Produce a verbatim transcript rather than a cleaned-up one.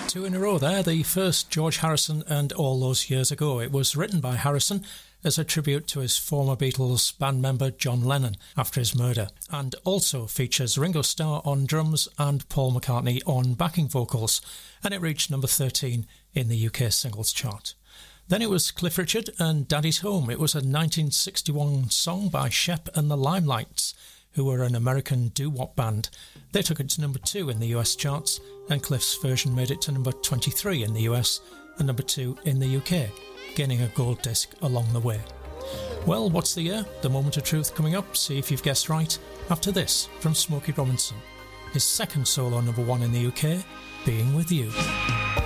Two in a row there. The first, George Harrison and All Those Years Ago. It was written by Harrison as a tribute to his former Beatles band member John Lennon after his murder, and also features Ringo Starr on drums and Paul McCartney on backing vocals, and it reached number thirteen in the U K singles chart. Then it was Cliff Richard and Daddy's Home. It was a nineteen sixty-one song by Shep and the Limelights, who were an American doo-wop band. They took it to number two in the U S charts, and Cliff's version made it to number twenty-three in the U S and number two in the U K, gaining a gold disc along the way. Well, what's the year? The moment of truth coming up. See if you've guessed right after this from Smokey Robinson. His second solo number one in the U K, Being With You.